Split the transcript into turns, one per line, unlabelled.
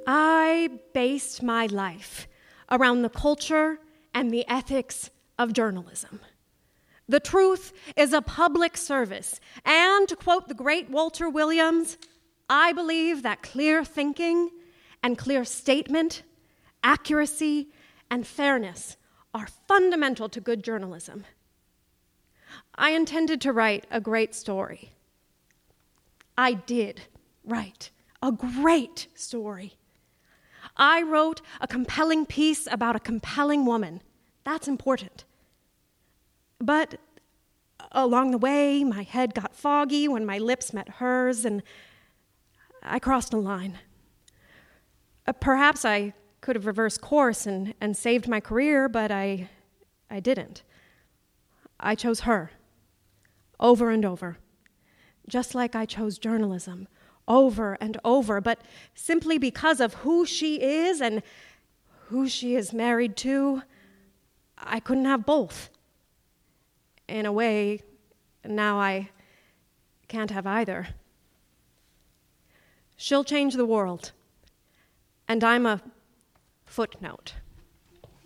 I based my life around the culture and the ethics of journalism. The truth is a public service, and to quote the great Walter Williams, I believe that clear thinking and clear statement, accuracy, and fairness are fundamental to good journalism. I intended to write a great story. I did write a great story. I wrote a compelling piece about a compelling woman. That's important. But along the way, my head got foggy when my lips met hers, and I crossed a line. Perhaps I could have reversed course and saved my career, but I didn't. I chose her over and over, just like I chose journalism over and over, but simply because of who she is and who she is married to, I couldn't have both. In a way, now I can't have either. She'll change the world, and I'm a footnote.